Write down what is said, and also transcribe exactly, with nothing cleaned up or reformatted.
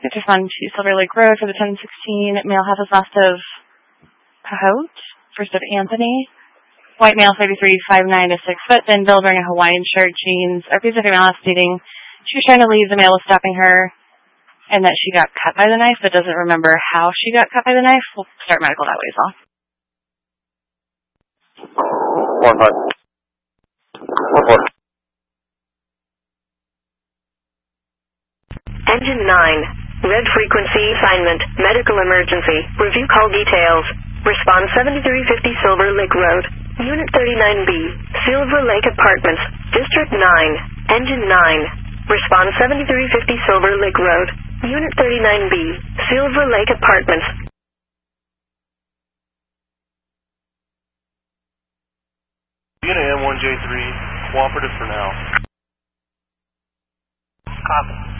Just respond to Silver Lake Road for the ten sixteen. Male has a last of Cahote, first of Anthony. White male, thirty-three, five nine to six foot, thin build, wearing a Hawaiian shirt, jeans. Our piece of female stating she was trying to leave, the male was stopping her, and that she got cut by the knife, but doesn't remember how she got cut by the knife. We'll start medical that way as well. One five. One four. Engine nine. Red frequency assignment. Medical emergency. Review call details. Respond seventy-three fifty Silver Lake Road. Unit thirty-nine B. Silver Lake Apartments. District nine. Engine nine. Respond seventy-three fifty Silver Lake Road. Unit thirty-nine B. Silver Lake Apartments. Unit M one J three. Cooperative for now. Copy.